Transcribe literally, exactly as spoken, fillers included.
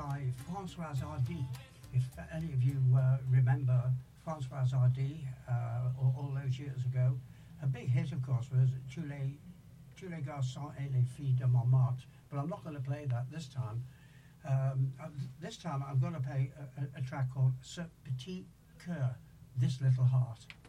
by Françoise Hardy. If any of you uh, remember Françoise Hardy uh, all, all those years ago, a big hit, of course, was Tous les, Tous les garçons et les filles de Montmartre. But I'm not going to play that this time. Um, uh, this time I'm going to play a, a, a track called Ce Petit Cœur, This Little Heart.